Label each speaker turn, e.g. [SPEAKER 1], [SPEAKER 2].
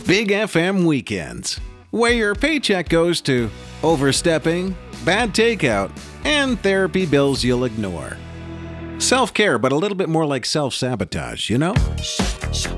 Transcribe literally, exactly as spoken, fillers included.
[SPEAKER 1] Big F M Weekends, where your paycheck goes to overstepping, bad takeout, and therapy bills you'll ignore. Self-care, but a little bit more like self-sabotage, you know?